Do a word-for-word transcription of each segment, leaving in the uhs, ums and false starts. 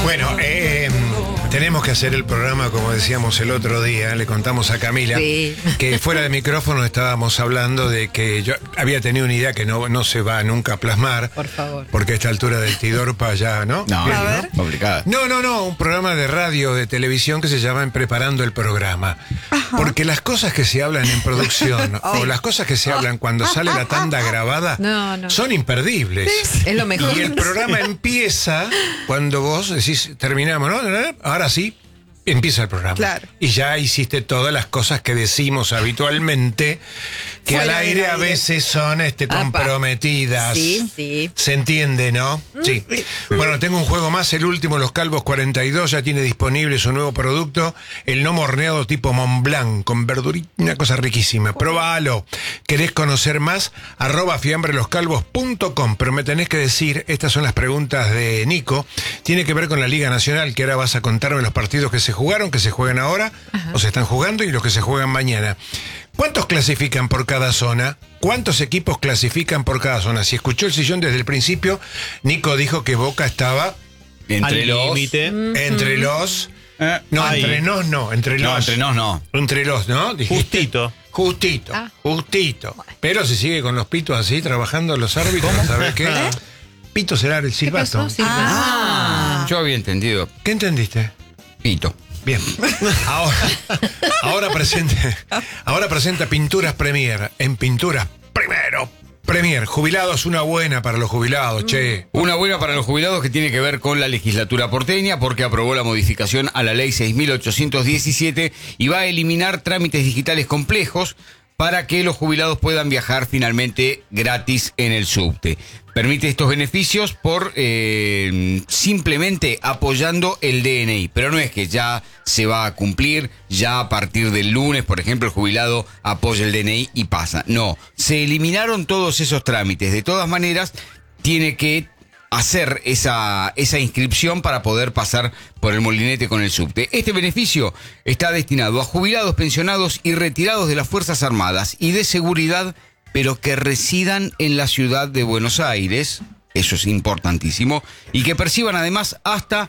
Bueno, eh, tenemos que hacer el programa como decíamos el otro día. Le contamos a Camila Sí. que fuera de micrófono estábamos hablando de que yo había tenido una idea que no, no se va nunca a plasmar. Por favor. Porque a esta altura del Tidorpa ya, ¿no? No, Bien, a ¿no? ver. Complicada. No, no, no, un programa de radio, de televisión que se llama En Preparando el Programa. Porque las cosas que se hablan en producción o las cosas que se hablan cuando sale la tanda grabada No, no. son imperdibles. Es lo mejor. Y el programa empieza cuando vos decís, terminamos, ¿no? Ahora sí, empieza el programa. Claro. Y ya hiciste todas las cosas que decimos habitualmente, que Fuera al del aire a aire. veces son este, Apa. comprometidas. Sí, sí. Se entiende, ¿no? Sí. Bueno, tengo un juego más, el último, Los Calvos cuarenta y dos, ya tiene disponible su nuevo producto, el no horneado tipo Mont Blanc, con verdurita, una cosa riquísima. Probalo. ¿Querés conocer más? Arroba fiambreloscalvos punto com. Pero me tenés que decir, estas son las preguntas de Nico, tiene que ver con la Liga Nacional, que ahora vas a contarme los partidos que se jugaron, que se juegan ahora, o se están jugando, y los que se juegan mañana. ¿Cuántos clasifican por cada zona? ¿Cuántos equipos clasifican por cada zona? Si escuchó el sillón desde el principio, Nico dijo que Boca estaba Entre Al los. límite. entre los... Eh, No, Ahí. entre nos no, entre los... no, entre nos no. Entre los, ¿no? Dijiste. Justito. Justito, Ah. justito. Pero si sigue con los pitos así, trabajando los árbitros, ¿sabes qué? Pito será el ¿Qué silbato. pasó? Silbato. Ah. Yo había entendido. ¿Qué entendiste? Pito. Bien. Ahora, ahora, presente, ahora presenta Pinturas Premier. En Pinturas Primero. Premier. Jubilados, una buena para los jubilados, che. Una buena para los jubilados que tiene que ver con la legislatura porteña porque aprobó la modificación a la ley seis mil ochocientos diecisiete y va a eliminar trámites digitales complejos para que los jubilados puedan viajar finalmente gratis en el subte. Permite estos beneficios por eh, simplemente apoyando el D N I, pero no es que ya se va a cumplir, ya a partir del lunes, por ejemplo, el jubilado apoya el D N I y pasa. No, se eliminaron todos esos trámites. De todas maneras, tiene que hacer esa, esa inscripción para poder pasar por el molinete con el subte. Este beneficio está destinado a jubilados, pensionados y retirados de las Fuerzas Armadas y de Seguridad, pero que residan en la ciudad de Buenos Aires, eso es importantísimo, y que perciban además hasta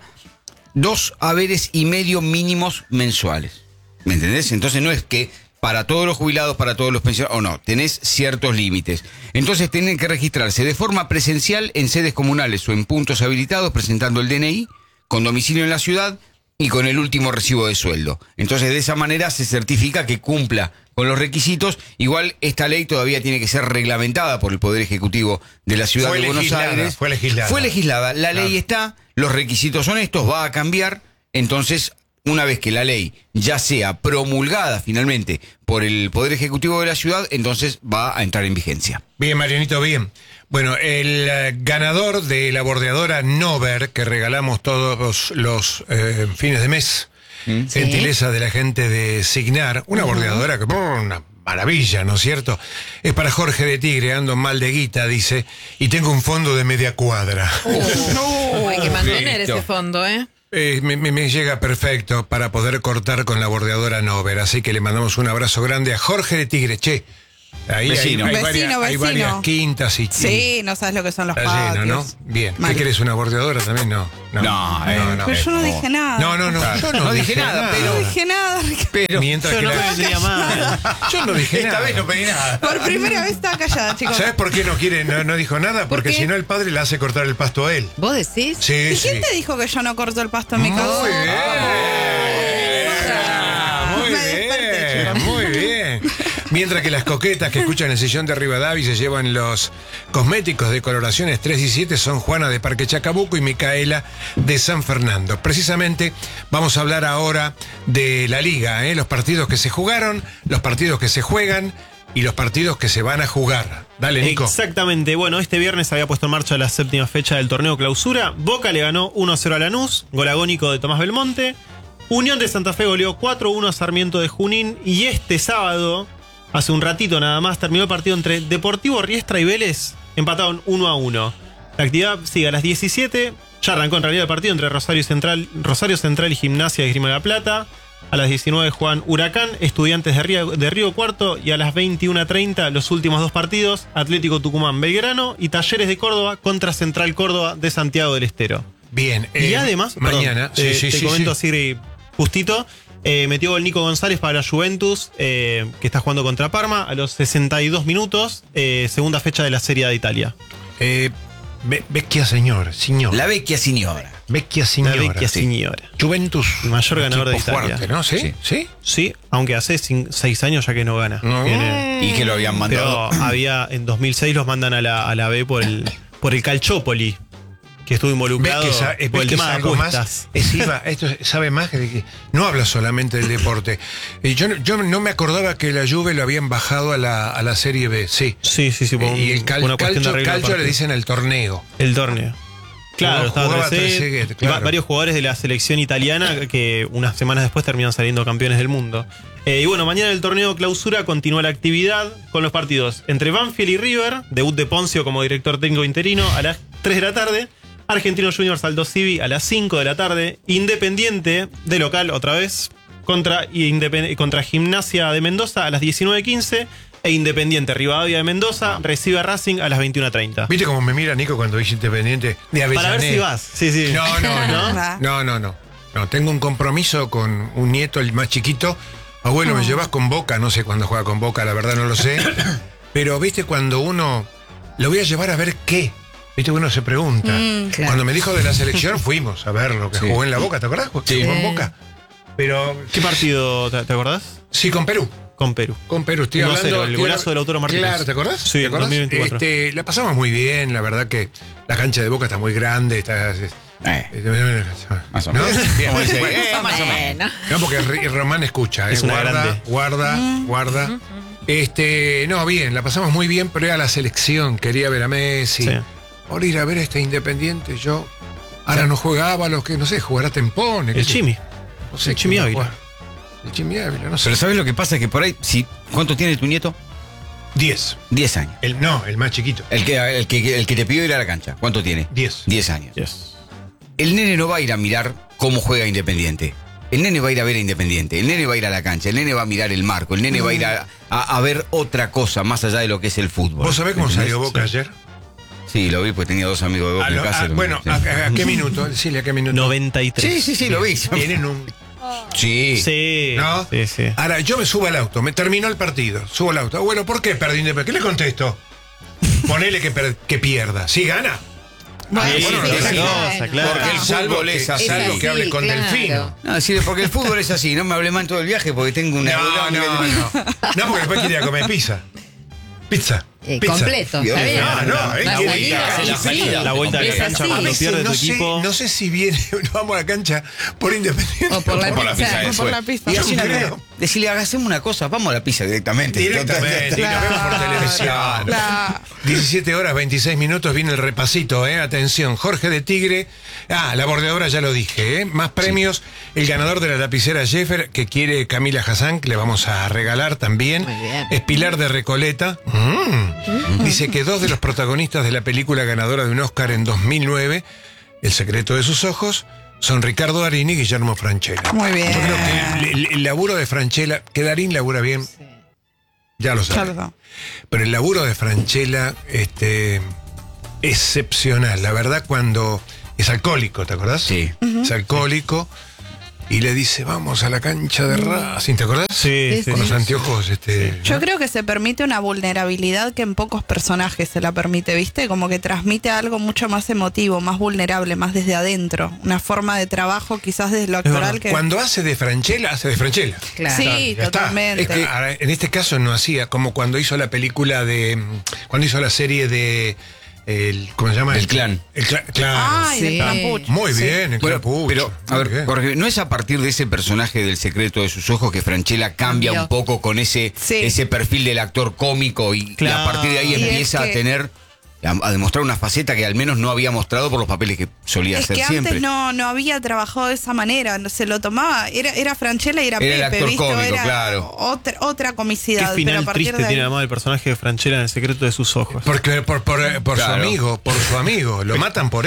dos haberes y medio mínimos mensuales. ¿Me entendés? Entonces no es que para todos los jubilados, para todos los pensionados, o no, tenés ciertos límites. Entonces tienen que registrarse de forma presencial en sedes comunales o en puntos habilitados presentando el D N I, con domicilio en la ciudad y con el último recibo de sueldo. Entonces de esa manera se certifica que cumpla con los requisitos. Igual esta ley todavía tiene que ser reglamentada por el Poder Ejecutivo de la Ciudad Fue de Buenos legislada, Aires. fue legislada. Fue legislada. La Claro. ley está, los requisitos son estos, va a cambiar. Entonces, una vez que la ley ya sea promulgada finalmente por el Poder Ejecutivo de la Ciudad, entonces va a entrar en vigencia. Bien, Marianito, bien. Bueno, el eh, ganador de la bordeadora Nover, que regalamos todos los eh, fines de mes, ¿Mm? gentileza de la gente de Signar, una bordeadora que, brr, una maravilla, ¿no es cierto? Es para Jorge de Tigre, ando mal de guita, dice, y tengo un fondo de media cuadra. Uh, hay que mantener Listo. ese fondo, ¿eh? Eh, me, me- me llega perfecto para poder cortar con la bordeadora Nover, así que le mandamos un abrazo grande a Jorge de Tigre, che. Ahí hay- Vecino. hay, Vecino, varias, hay vecino. varias quintas y Sí, no sabes lo que son los está patios. lleno, ¿no? Bien. Mal. ¿Qué querés, una bordeadora también? No. No, No, eh, Pero yo no Eh, dije nada. No, no, no. Yo no, No dije nada, pero- No dije nada. Ricardo. Pero Mientras Yo que no la- me vendría mal. Yo no dije esta nada. vez no pedí nada. Por primera vez estaba callada, chicos. ¿Sabes por qué no quiere, no, no dijo nada? Porque qué? si no el padre le hace cortar el pasto a él. ¿Vos decís? Sí, ¿Y sí. quién te dijo que yo no corto el pasto en mi casa? Muy bien. Muy Me desperté, bien. chicos. Muy bien. Mientras que las coquetas que escuchan el sillón de Rivadavia se llevan los cosméticos de coloraciones tres y siete son Juana de Parque Chacabuco y Micaela de San Fernando. Precisamente vamos a hablar ahora de la liga, ¿eh? Los partidos que se jugaron, los partidos que se juegan y los partidos que se van a jugar. Dale, Nico. Exactamente. Bueno, este viernes había puesto en marcha la séptima fecha del torneo Clausura. Boca le ganó uno a cero a Lanús, gol agónico de Tomás Belmonte. Unión de Santa Fe goleó cuatro a uno a Sarmiento de Junín. Y este sábado, hace un ratito nada más, terminó el partido entre Deportivo Riestra y Vélez. Empataron uno a uno. La actividad sigue a las diecisiete. Ya arrancó en realidad el partido entre Rosario Central, Rosario Central y Gimnasia de Esgrima de la Plata. A las diecinueve juegan Huracán, Estudiantes de Río, de Río Cuarto. Y a las veintiuna treinta los últimos dos partidos, Atlético Tucumán Belgrano y Talleres de Córdoba contra Central Córdoba de Santiago del Estero. Bien. Y eh, además, mañana. perdón, te, sí, sí, te sí, comento sí. así justito. Eh, metió gol Nico González para la Juventus, eh, que está jugando contra Parma a los sesenta y dos minutos, eh, segunda fecha de la Serie de Italia. Eh, Ve- Vecchia señor, señor. La vecchia signora. Vecchia La señora. vecchia sí. señora. Juventus. El mayor ganador de equipo Italia. fuerte, ¿no? ¿Sí? Sí. ¿Sí? Sí, aunque hace cin- seis años ya que no gana. No. Viene- Y que lo habían mandado. pero había, en dos mil seis los mandan a la, a la B por el, por el Calciopoli, que estuvo involucrado ¿Ves que, sa- eh, por ves el que tema de algo más? apuestas. Es IVA, esto sabe más que, que no habla solamente del deporte. Eh, yo, no- yo no me acordaba que la Juve lo habían bajado a la, a la Serie B, sí. Sí, sí, sí. por Eh, y un- el cal- una cuestión de calcio, arreglo de calcio le partido. dicen el torneo. El torneo. Claro, Jugaba- estaba jugaba Trezeguet, Trezeguet, claro. va- varios jugadores de la selección italiana que unas semanas después terminan saliendo campeones del mundo. Eh, y bueno, mañana el torneo clausura continúa la actividad con los partidos entre Banfield y River, debut de Poncio como director técnico interino a las tres de la tarde, Argentinos Juniors Aldo Civi a las cinco de la tarde, Independiente de local otra vez contra, Independ- contra Gimnasia de Mendoza a las diecinueve quince e Independiente Rivadavia de Mendoza recibe a Racing a las veintiuna treinta. ¿Viste cómo me mira Nico cuando dice Independiente de Avellaneda? Para ver si vas. Sí, sí. No, no, no. ¿No? No, no, no. No, tengo un compromiso con un nieto, el más chiquito. Abuelo, me llevas con Boca, no sé cuándo juega con Boca, la verdad no lo sé. Pero viste cuando uno lo voy a llevar a ver qué. Viste, uno se pregunta. Mm, claro. Cuando me dijo de la selección fuimos a ver lo que Sí. jugó en la Boca, ¿te acordás? Sí. Jugó en Boca. Pero ¿Qué partido te, te acordás? sí, con Perú. Con Perú. Con Perú, estoy uno a hablando. cero, el estoy golazo hablando- de Lautaro Martínez. Claro, ¿te acordás? Sí, ¿Te en acordás? dos mil veinticuatro. Este, la pasamos muy bien, la verdad que la cancha de Boca está muy grande, está. Eh, Más o menos. Bien, Como dice, bueno. eh, más o menos. No, porque Ri- Román escucha, ¿eh? Es una guarda, grande. guarda, guarda. Este, no, bien, la pasamos muy bien, pero era la selección, quería ver a Messi. Sí. Por ir a ver a este Independiente, yo. Ahora no juega Ábalos, que no sé, jugará Tempone. qué El sé- Chimi. No sé el Chimi quién va a Ávila. jugar. El Chimi Ávila, no sé. Pero ¿sabes lo que pasa? Que por ahí, si, ¿cuánto tiene tu nieto? Diez. Diez años. El, no, el más chiquito. El que, el, que, el que te pidió ir a la cancha, ¿cuánto tiene? Diez. Diez años. Yes. El nene no va a ir a mirar cómo juega Independiente. El nene va a ir a ver a Independiente. El nene va a ir a la cancha. El nene va a mirar el marco. El nene va a ir a, a- a ver otra cosa más allá de lo que es el fútbol. ¿Vos sabés cómo ¿Entendés? salió Boca ayer? Sí, lo vi, pues tenía dos amigos de Boca A en lo- casa. a- lo- bueno, sí. ¿a, a- a qué minuto? Decile, ¿a qué minuto? noventa y tres. Sí, sí, sí, lo vi. Tienen un. Sí. Sí. ¿No? Sí, sí. Ahora, yo me subo al auto, me terminó el partido, subo al auto. Bueno, ¿por qué perdí Independiente? ¿Qué le contesto? Ponele que, per- que pierda. ¿Sí gana? Bueno, Sí, bueno, sí, no, sí, no, sí. claro. Porque el Salvo fútbol que- es así. salvo Es que hable así, con claro. Delfino. No, sí, porque el fútbol es así. No me hablé mal todo el viaje porque tengo una... No, no, no. No, porque después quería comer pizza. Pizza. Eh, pizza. completo, está bien. No, no, es La que- salida, la sí, salida. sí. La vuelta a la Es cancha así. cuando No sé, pierde no tu sé- equipo. no sé si viene, vamos a la cancha por Independiente. O por la Por la pizza. pizza por después. la pizza. Y así Yo una creo. cosa, decirle, hagamos una cosa, vamos a la pizza directamente. Directamente, y nos vemos por televisión. Claro. diecisiete horas, veintiséis minutos, viene el repasito, ¿eh? Atención, Jorge de Tigre. Ah, la bordeadora ya lo dije, ¿eh? Más premios. El ganador de la lapicera Jeffer, que quiere Camila Hassan, que le vamos a regalar también. Muy bien. Es Pilar de Recoleta. Mm. Dice que dos de los protagonistas de la película ganadora de un Oscar en dos mil nueve, El secreto de sus ojos, son Ricardo Darín y Guillermo Francella. Muy bien. Yo creo que el, el laburo de Francella, que Darín labura bien, ya lo sabe. Claro. Pero el laburo de Francella, este, excepcional. La verdad, cuando es alcohólico, ¿te acordás? Sí. Es alcohólico y le dice, vamos a la cancha de Racing, ¿te acordás? Sí, Sí, sí. Con los anteojos, este. Yo creo que se permite una vulnerabilidad que en pocos personajes se la permite, ¿viste? Como que transmite algo mucho más emotivo, más vulnerable, más desde adentro. Una forma de trabajo quizás desde lo actoral verdad. que... Cuando hace de Francella, hace de Francella. Claro. Sí, Ya está. totalmente. Es que, ahora, en este caso no hacía, como cuando hizo la película de. Cuando hizo la serie de. El, ¿Cómo se llama? El Clan. El clan, claro. Ay, Sí. el clampucho. Muy Sí. bien, el Bueno, Clapucho. pero, a Muy ver, bien. Jorge, ¿no es a partir de ese personaje del secreto de sus ojos que Francella cambia Cambió. un poco con ese, Sí. ese perfil del actor cómico y, y Claro. a partir de ahí Y es empieza que- a tener, a, a demostrar una faceta que al menos no había mostrado por los papeles que solía Es hacer que siempre? antes no, no había trabajado de esa manera, no se lo tomaba, era, era Francella y era, Era el Pepe, actor ¿viste? cómico, Era claro. Otra, otra Qué comicidad. pero a final partir triste de ahí- tiene además el personaje de Francella en El secreto de sus ojos. Porque, por por, por Claro. su amigo, por su amigo. Lo matan por él.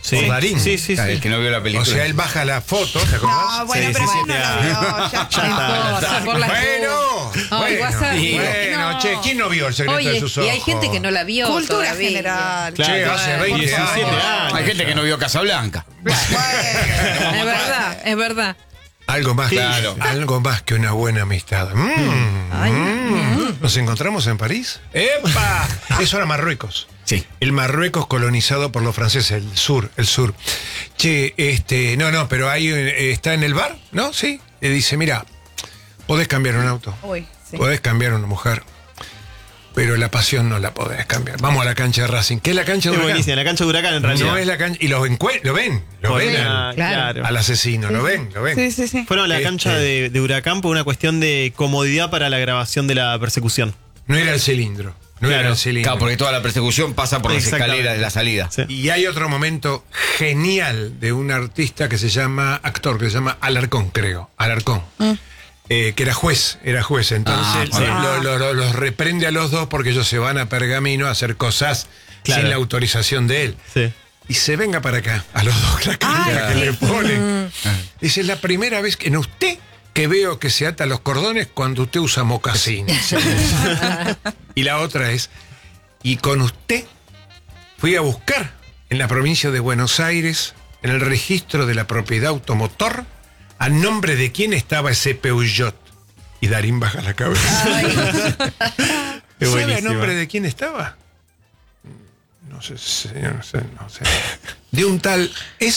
Sí, por Darín. sí, sí, sí. El que no vio la película. O sea, él baja la foto, ¿te acordás? No, bueno, Sí, pero sí, si sí, no te la da. vio, ya No está. importa, por las Bueno, dudas. Ay, bueno, WhatsApp. bueno, No. che, ¿quién no vio El secreto Oye, de sus ojos? y hay gente que no la vio Cultura todavía. general. Claro, Che, hace por veinte diecisiete años. años. Hay gente que no vio Casablanca. Es verdad, es verdad. Algo más, Claro. que, algo más que una buena amistad. Mm, Ay, mm. ¿Nos encontramos en París? ¡Epa! Eso era Marruecos. Sí. El Marruecos colonizado por los franceses, el sur, el sur. Che, este, no, no, pero ahí eh, está en el bar, ¿no? Sí. Le dice, mira, podés cambiar un auto, Uy, sí. podés cambiar una mujer, pero la pasión no la podés cambiar. Vamos a la cancha de Racing. ¿Qué es la cancha de Es Huracán? buenísima, la cancha de Huracán en realidad. No es la cancha. Y lo, encue- lo ven, lo ven Buena, al, Claro. al asesino, lo ven, lo ven. Sí, sí, sí. Fueron a la Este- cancha de, de Huracán por una cuestión de comodidad para la grabación de la persecución. No era el cilindro. No Claro. era el cilindro. Claro, porque toda la persecución pasa por las Exactamente. escaleras de la salida. Sí. Y hay otro momento genial de un artista que se llama, actor, que se llama Alarcón, creo. Alarcón. Eh, que era juez, era juez. Entonces Ah, lo- sí. lo- lo- los reprende a los dos porque ellos se van a Pergamino a hacer cosas Claro. sin la autorización de él. Sí. Y se venga para acá, a los dos, la carita Ay, que sí. le ponen. Dice, es la primera vez que en usted que veo que se ata los cordones cuando usted usa mocasines. Y la otra es, y con usted fui a buscar en la provincia de Buenos Aires, en el registro de la propiedad automotor, a nombre de quién estaba ese Peugeot. Y Darín baja la cabeza. Es ¿Sabe a buenísima. nombre de quién estaba? No sé, señor, no sé, no sé. De un tal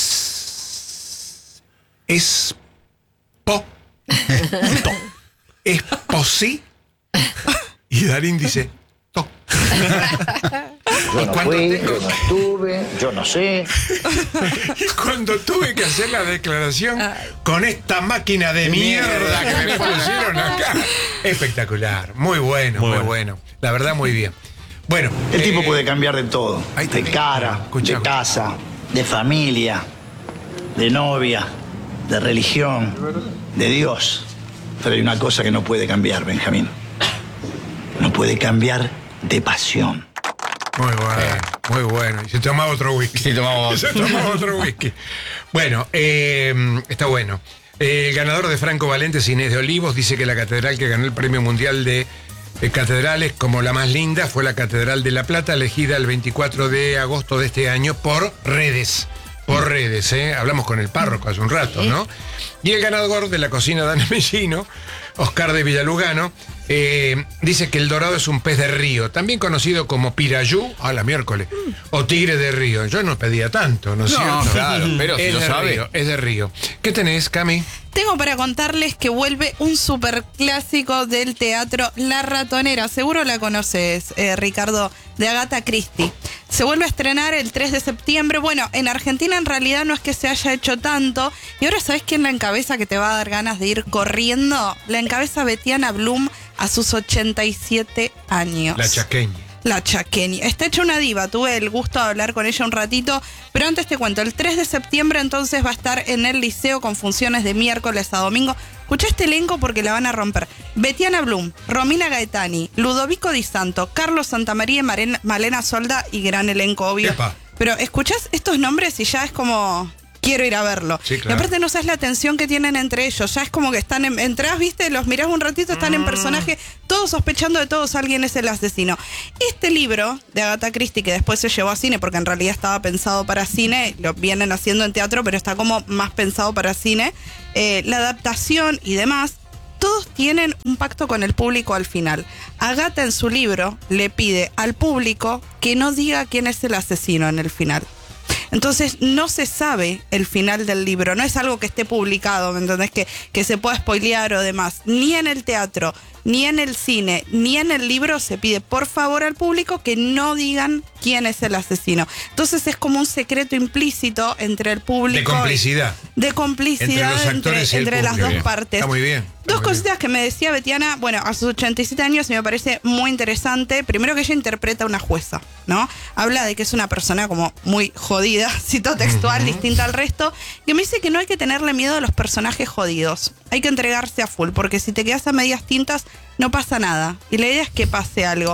es. Es. Po. Es posí. Y Darín dice. To. Yo no cuando fui, tengo- yo no estuve, yo no sé. Y cuando tuve que hacer la declaración con esta máquina de mierda que me pusieron acá. Espectacular. Muy bueno, muy, Muy bueno. bueno. La verdad, muy bien. Bueno. El tipo eh, puede cambiar de todo. ahí De tenés. cara, Escuchá. de casa, de familia, de novia, de religión, de Dios. Pero hay una cosa que no puede cambiar, Benjamín. No puede cambiar de pasión. Muy bueno, muy bueno. Y se tomaba otro whisky. Sí, tomamos Se tomaba otro whisky. Bueno, eh, está bueno. Eh, el ganador de Franco Valentes, Inés de Olivos, dice que la catedral que ganó el Premio Mundial de eh, Catedrales como la más linda fue la Catedral de La Plata, elegida el veinticuatro de agosto de este año por redes. Por redes, ¿eh? Hablamos con el párroco hace un rato, ¿no? Y el ganador de la cocina de Ana Mellino, Oscar de Villalugano, eh, dice que el dorado es un pez de río, también conocido como pirayú, a la miércoles, o tigre de río. Yo no pedía tanto, ¿no es No, cierto? claro, pero si es lo de sabe. río, es de río. ¿Qué tenés, Cami? Tengo para contarles que vuelve un super clásico del teatro, La Ratonera. Seguro la conoces, eh, Ricardo, de Agatha Christie. Se vuelve a estrenar el tres de septiembre. Bueno, en Argentina en realidad no es que se haya hecho tanto. Y ahora, ¿sabes quién la encabeza que te va a dar ganas de ir corriendo? La encabeza Betiana Blum a sus ochenta y siete años. La chaqueña. La chaqueña. Está hecha una diva. Tuve el gusto de hablar con ella un ratito. Pero antes te cuento, el tres de septiembre entonces va a estar en el Liceo con funciones de miércoles a domingo. Escucha este elenco porque la van a romper. Betiana Blum, Romina Gaetani, Ludovico Di Santo, Carlos Santamaría y Maren- Malena Solda y gran elenco, obvio. Epa. Pero escuchás estos nombres y ya es como... Quiero ir a verlo. Sí, claro. Y aparte no sabes la tensión que tienen entre ellos. Ya es como que están en... Entrás, viste, los mirás un ratito, están en personaje, todos sospechando de todos, alguien es el asesino. Este libro de Agatha Christie, que después se llevó a cine, porque en realidad estaba pensado para cine, lo vienen haciendo en teatro, pero está como más pensado para cine, eh, la adaptación y demás, todos tienen un pacto con el público al final. Agatha en su libro le pide al público que no diga quién es el asesino en el final. Entonces no se sabe el final del libro, no es algo que esté publicado, ¿me entendés? Que, que se pueda spoilear o demás. Ni en el teatro, ni en el cine, ni en el libro se pide por favor al público que no digan quién es el asesino. Entonces es como un secreto implícito entre el público. De complicidad. y- de complicidad Entre los entre, actores y el entre las público. dos Bien. partes. Está muy bien. Está Dos muy bien. cositas que me decía Betiana, bueno, a sus ochenta y siete años y me parece muy interesante. Primero que ella interpreta a una jueza, ¿no? Habla de que es una persona como muy jodida, cito textual, distinta al resto, que me dice que no hay que tenerle miedo a los personajes jodidos. Hay que entregarse a full, porque si te quedas a medias tintas no pasa nada. Y la idea es que pase algo.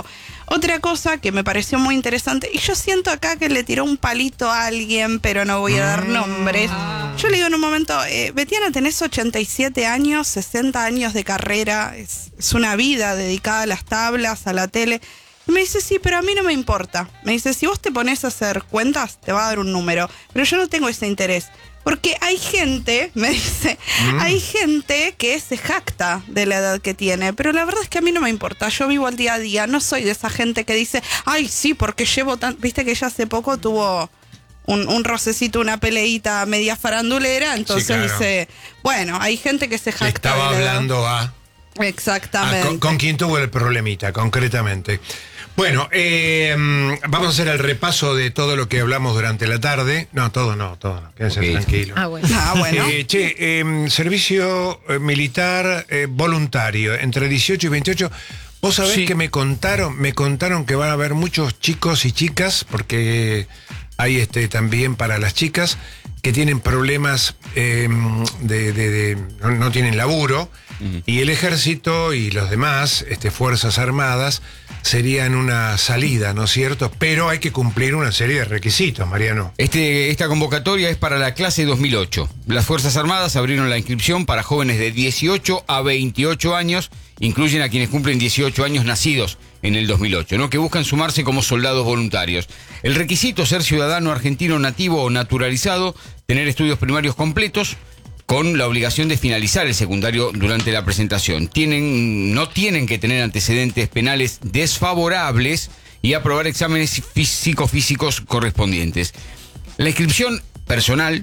Otra cosa que me pareció muy interesante, y yo siento acá que le tiró un palito a alguien, pero no voy a dar nombres. Yo le digo en un momento, eh, Betiana, tenés ochenta y siete años, sesenta años de carrera, es, es una vida dedicada a las tablas, a la tele. Y me dice, sí, pero a mí no me importa. Me dice, si vos te pones a hacer cuentas, te va a dar un número, pero yo no tengo ese interés. Porque hay gente, me dice, mm. hay gente que se jacta de la edad que tiene, pero la verdad es que a mí no me importa, yo vivo al día a día, no soy de esa gente que dice, ay, sí, porque llevo tan... Viste que ella hace poco tuvo un, un rocecito, una peleita media farandulera, entonces sí, claro. dice, bueno, hay gente que se jacta. Estaba de la hablando edad. a... Exactamente. a con, con quien tuvo el problemita, concretamente. Bueno, eh, vamos a hacer el repaso de todo lo que hablamos durante la tarde. No, todo no, todo no. Quédense okay. tranquilos. Ah, bueno. Ah, bueno. Eh, che, eh, servicio eh, militar eh, voluntario, entre dieciocho y veintiocho. Vos sabés sí. que me contaron, me contaron que van a haber muchos chicos y chicas, porque hay este también para las chicas, que tienen problemas eh, de, de, de no, no tienen laburo. Uh-huh. Y el ejército y los demás, este, fuerzas armadas, serían una salida, ¿no es cierto? Pero hay que cumplir una serie de requisitos, Mariano. Este, esta convocatoria es para la clase dos mil ocho. Las Fuerzas Armadas abrieron la inscripción para jóvenes de dieciocho a veintiocho años, incluyen a quienes cumplen dieciocho años nacidos en el dos mil ocho, ¿no? Que buscan sumarse como soldados voluntarios. El requisito: ser ciudadano argentino nativo o naturalizado, tener estudios primarios completos, con la obligación de finalizar el secundario durante la presentación. Tienen, no tienen que tener antecedentes penales desfavorables y aprobar exámenes psicofísicos correspondientes. La inscripción personal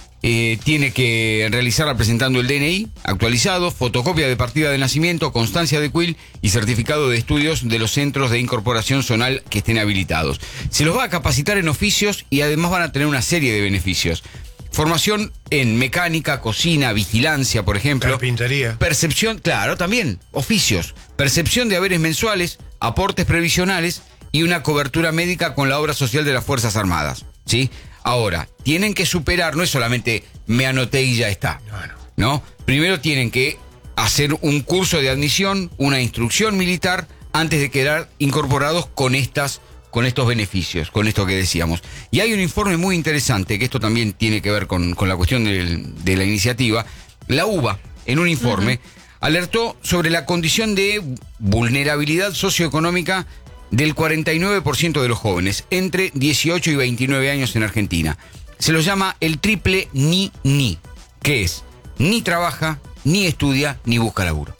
eh, tiene que realizarla presentando el D N I actualizado, fotocopia de partida de nacimiento, constancia de Q I L y certificado de estudios de los centros de incorporación zonal que estén habilitados. Se los va a capacitar en oficios y además van a tener una serie de beneficios. Formación en mecánica, cocina, vigilancia, por ejemplo. Carpintería. Percepción, claro, también, oficios. Percepción de haberes mensuales, aportes previsionales y una cobertura médica con la obra social de las Fuerzas Armadas, ¿sí? Ahora, tienen que superar, no es solamente me anoté y ya está, no, no. ¿no? Primero tienen que hacer un curso de admisión, una instrucción militar, antes de quedar incorporados con estas con estos beneficios, con esto que decíamos. Y hay un informe muy interesante, que esto también tiene que ver con, con la cuestión del, de la iniciativa. La UBA, en un informe, uh-huh. alertó sobre la condición de vulnerabilidad socioeconómica del cuarenta y nueve por ciento de los jóvenes entre dieciocho y veintinueve años en Argentina. Se los llama el triple ni ni, que es ni trabaja, ni estudia, ni busca laburo.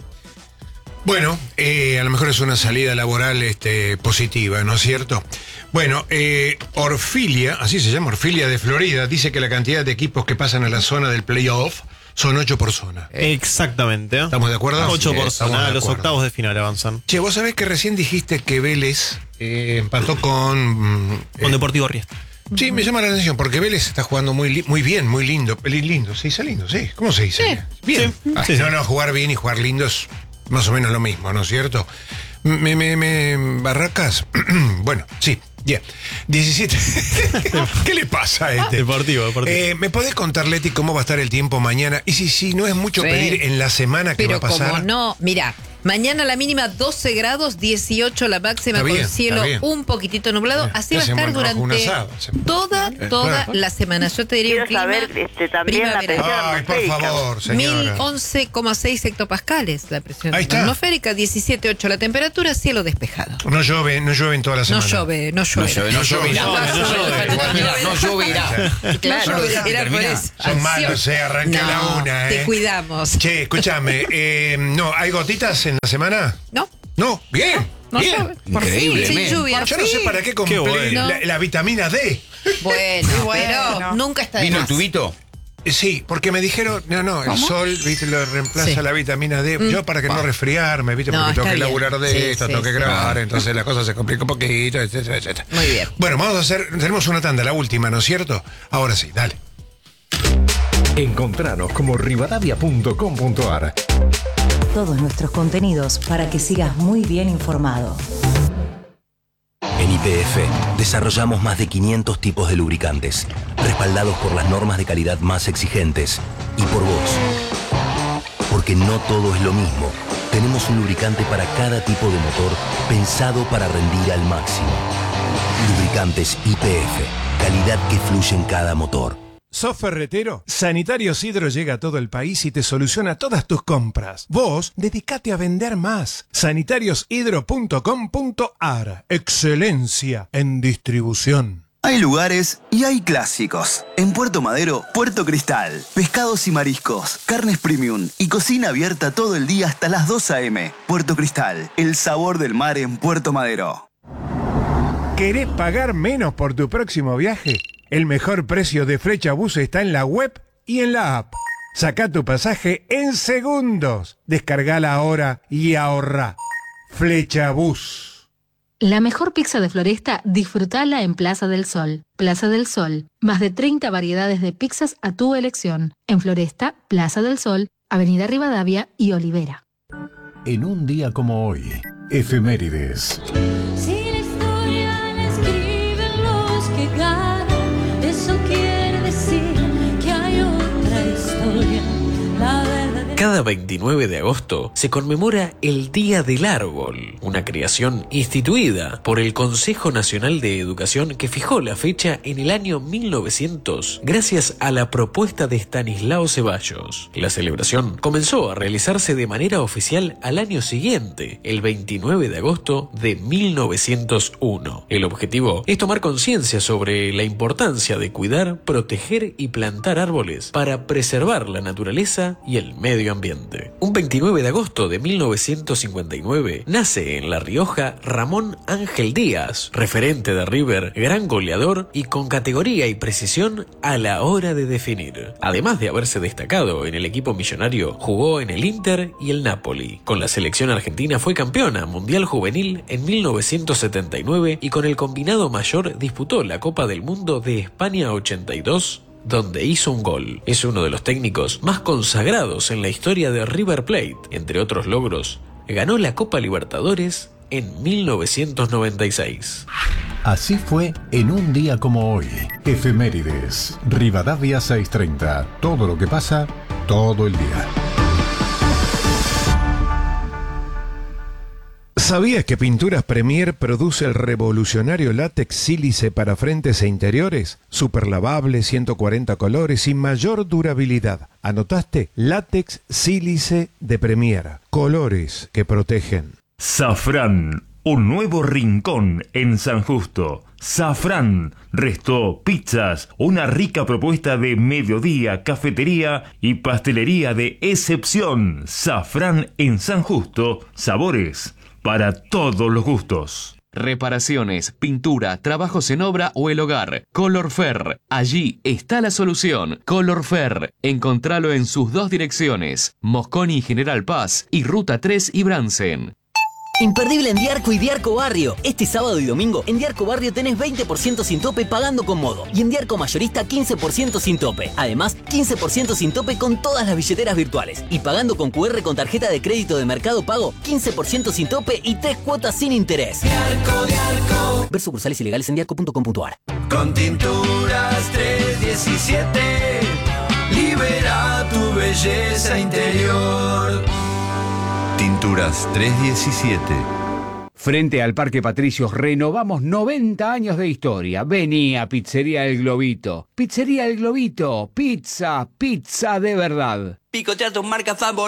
Bueno, eh, a lo mejor es una salida laboral este, positiva, ¿no es cierto? Bueno, eh, Orfilia, así se llama, Orfilia de Florida, dice que la cantidad de equipos que pasan a la zona del playoff son ocho por zona. Exactamente. ¿Estamos de acuerdo? Ocho por zona, los octavos de final avanzan. Che, vos sabés que recién dijiste que Vélez eh, empató con... Eh, con Deportivo Riestra. Sí, me llama la atención porque Vélez está jugando muy, li- muy bien, muy lindo. Lindo, se dice lindo, sí. ¿Cómo se dice? Sí. Bien. Sí. Ah, Sí, no, sí. no, jugar bien y jugar lindo es más o menos lo mismo, ¿no es cierto? Me, me, me Barracas. Bueno, sí, ya. Yeah. diecisiete. ¿Qué le pasa a este? Deportivo, deportivo. Eh, ¿Me podés contar, Leti, cómo va a estar el tiempo mañana? Y si, si no es mucho Sí. pedir en la semana que Pero va a pasar. como no, mira, mañana la mínima doce grados, dieciocho la máxima, Está bien, con cielo está bien. un poquitito nublado. Bien. Así va a Hacemos estar bajo un durante asado, hacemos. toda, toda bueno. la semana. Yo te diría Quiero un clima saber este, también la primaveral. presión Ay, por atmosférica. favor, mil señora. once coma seis hectopascales la presión Ahí está. atmosférica, diecisiete coma ocho la temperatura, cielo despejado. No llueve, no llueve en toda la No semana. llueve, no No llueve. llueve, no lloverá. No, no llueve. No lloverá. Claro, No era termina. por eso. Son malos, eh, arranca No, la una, eh. te cuidamos. Che, escúchame, eh, no, ¿hay gotitas en la semana? No, No, bien, no bien. llueve. Por Increíble, fin, men. sin lluvia. Yo no sé para qué compré bueno. la, la vitamina D. Bueno, Bueno. pero nunca está de ¿Vino el más. tubito? Eh, Sí, porque me dijeron, no, no, el sol, viste, lo reemplaza Sí. la vitamina D. Yo para que no resfriarme, viste, No, porque tengo está que bien. laburar de Sí, esto, sí, tengo que sí. grabar, Claro. entonces la cosa se complica un poquito, etcétera, etcétera. Muy bien. Bueno, vamos a hacer, tenemos una tanda, la última, ¿no es cierto? Ahora sí, dale. Encontranos como rivadavia punto com punto ar. Todos nuestros contenidos para que sigas muy bien informado. En Y P F desarrollamos más de quinientos tipos de lubricantes, respaldados por las normas de calidad más exigentes y por vos. Porque no todo es lo mismo, tenemos un lubricante para cada tipo de motor pensado para rendir al máximo. Lubricantes Y P F, calidad que fluye en cada motor. ¿Sos ferretero? Sanitarios Hidro llega a todo el país y te soluciona todas tus compras. Vos, dedicate a vender más. sanitarios hidro punto com punto ar. Excelencia en distribución. Hay lugares y hay clásicos. En Puerto Madero, Puerto Cristal. Pescados y mariscos, carnes premium y cocina abierta todo el día hasta las dos a eme. Puerto Cristal, el sabor del mar en Puerto Madero. ¿Querés pagar menos por tu próximo viaje? El mejor precio de Flechabús está en la web y en la app. Sacá tu pasaje en segundos. Descargala ahora y ahorrá. Flechabús. La mejor pizza de Floresta, disfrutala en Plaza del Sol. Plaza del Sol, más de treinta variedades de pizzas a tu elección. En Floresta, Plaza del Sol, Avenida Rivadavia y Olivera. En un día como hoy, efemérides. Si la historia la escriben los que ganan, eso quiere decir que hay otra historia. La verdad. Cada veintinueve de agosto se conmemora el Día del Árbol, una creación instituida por el Consejo Nacional de Educación que fijó la fecha en el año mil novecientos gracias a la propuesta de Estanislao Ceballos. La celebración comenzó a realizarse de manera oficial al año siguiente, el veintinueve de agosto de mil novecientos uno. El objetivo es tomar conciencia sobre la importancia de cuidar, proteger y plantar árboles para preservar la naturaleza y el medio ambiente. Un veintinueve de agosto de mil novecientos cincuenta y nueve nace en La Rioja Ramón Ángel Díaz, referente de River, gran goleador y con categoría y precisión a la hora de definir. Además de haberse destacado en el equipo millonario, jugó en el Inter y el Napoli. Con la selección argentina fue campeona mundial juvenil en mil novecientos setenta y nueve y con el combinado mayor disputó la Copa del Mundo de España ochenta y dos, donde hizo un gol. Es uno de los técnicos más consagrados en la historia de River Plate. Entre otros logros, ganó la Copa Libertadores en mil novecientos noventa y seis. Así fue en un día como hoy. Efemérides. Rivadavia seiscientos treinta. Todo lo que pasa, todo el día. ¿Sabías que Pinturas Premier produce el revolucionario látex sílice para frentes e interiores? Super lavable, ciento cuarenta colores y mayor durabilidad. ¿Anotaste? Látex sílice de Premier. Colores que protegen. Safrán, un nuevo rincón en San Justo. Safrán, resto, pizzas, una rica propuesta de mediodía, cafetería y pastelería de excepción. Safrán en San Justo, sabores para todos los gustos. Reparaciones, pintura, trabajos en obra o el hogar. Colorfer. Allí está la solución. Colorfer. Encontralo en sus dos direcciones. Mosconi y General Paz y Ruta tres y Bransen. Imperdible en Diarco y Diarco Barrio. Este sábado y domingo en Diarco Barrio tenés veinte por ciento sin tope pagando con modo. Y en Diarco Mayorista quince por ciento sin tope. Además, quince por ciento sin tope con todas las billeteras virtuales. Y pagando con cu erre con tarjeta de crédito de Mercado Pago, quince por ciento sin tope y tres cuotas sin interés. Diarco, Diarco. Ver sucursales ilegales en diarco punto com punto ar. Con Tinturas trescientos diecisiete, libera tu belleza interior. Tinturas trescientos diecisiete. Frente al Parque Patricios renovamos noventa años de historia. Vení a Pizzería El Globito. Pizzería El Globito. Pizza, pizza de verdad. Picotea tus marcas favoritas.